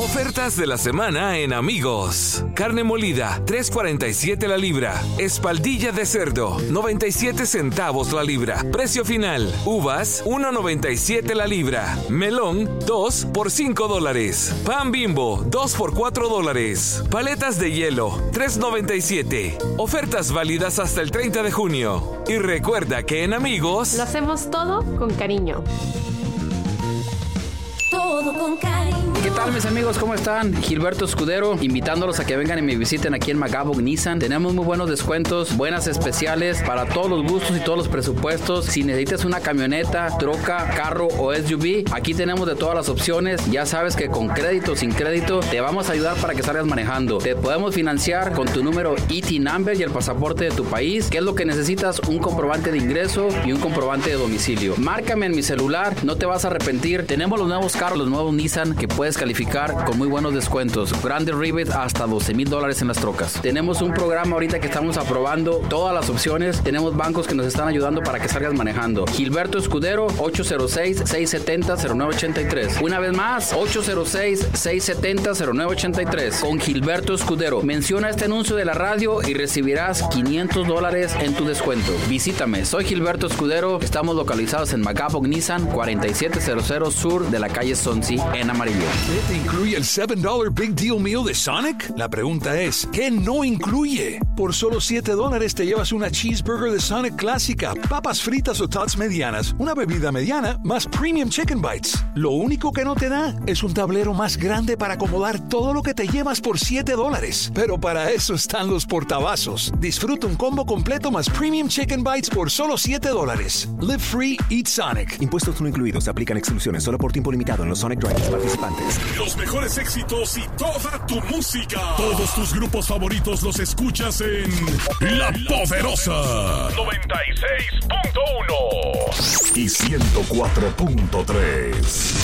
Ofertas de la semana en Amigos. Carne molida, $3.47 la libra. Espaldilla de cerdo, 97 centavos la libra. Precio final. Uvas, $1.97 la libra. Melón, 2 por $5. Pan Bimbo, 2 por $4. Paletas de hielo, $3.97. Ofertas válidas hasta el 30 de junio. Y recuerda que en Amigos lo hacemos todo con cariño. Todo con cariño. ¿Qué tal, mis amigos? ¿Cómo están? Gilberto Escudero, invitándolos a que vengan y me visiten aquí en Magavoc Nissan. Tenemos muy buenos descuentos, buenas especiales para todos los gustos y todos los presupuestos. Si necesitas una camioneta, troca, carro o SUV, aquí tenemos de todas las opciones. Ya sabes que con crédito o sin crédito te vamos a ayudar para que salgas manejando. Te podemos financiar con tu número ET number y el pasaporte de tu país. ¿Qué es lo que necesitas? Un comprobante de ingreso y un comprobante de domicilio. Márcame en mi celular, no te vas a arrepentir. Tenemos los nuevos carros, los nuevos Nissan que puedes calificar con muy buenos descuentos. Grande rebate hasta $12,000 en las trocas. Tenemos un programa ahorita que estamos aprobando todas las opciones. Tenemos bancos que nos están ayudando para que salgas manejando. Gilberto Escudero, 806-670-0983. Una vez más, 806-670-0983. Con Gilberto Escudero. Menciona este anuncio de la radio y recibirás $500 en tu descuento. Visítame. Soy Gilberto Escudero. Estamos localizados en Magavoc Nissan, 4700 sur de la calle Sonsi, en amarillo. ¿Qué te incluye el $7 Big Deal Meal de Sonic? La pregunta es, ¿qué no incluye? Por solo $7 te llevas una cheeseburger de Sonic clásica, papas fritas o tots medianas, una bebida mediana, más premium chicken bites. Lo único que no te da es un tablero más grande para acomodar todo lo que te llevas por $7. Pero para eso están los portavasos. Disfruta un combo completo más premium chicken bites por solo $7. Live free, eat Sonic. Impuestos no incluidos. Aplican exclusiones solo por tiempo limitado en los Sonic Drive participantes. Los mejores éxitos y toda tu música. Todos tus grupos favoritos los escuchas en La Poderosa 96.1 y 104.3.